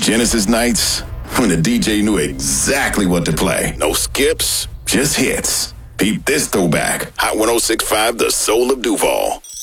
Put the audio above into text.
Genesis nights, when the DJ knew exactly what to play. No skips, just hits. Peep this throwback. Hot 106.5, the soul of Duval.